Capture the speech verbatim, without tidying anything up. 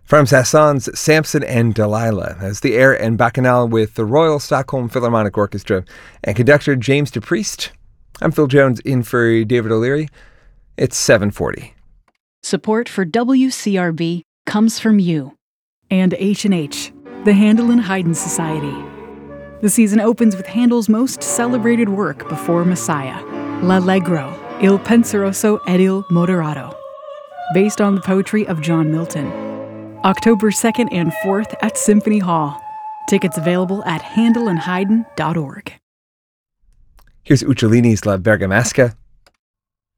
From Saint-Saëns, Samson and Delilah, as the air and bacchanal with the Royal Stockholm Philharmonic Orchestra and conductor James DePriest. I'm Phil Jones in for David O'Leary. It's seven forty. Support for W C R B comes from you. And H and H, the Handel and Haydn Society. The season opens with Handel's most celebrated work before Messiah, L'Allegro, Il Penseroso ed il Moderato, based on the poetry of John Milton. October second and fourth at Symphony Hall. Tickets available at handel and haydn dot org. Here's Uccellini's La Bergamasca.